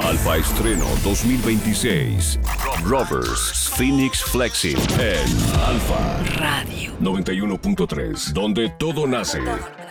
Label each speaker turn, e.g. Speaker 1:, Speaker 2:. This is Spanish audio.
Speaker 1: Alfa Estreno 2026. Rovers Phoenix Flexing en Alfa
Speaker 2: Radio
Speaker 1: 91.3, donde todo nace.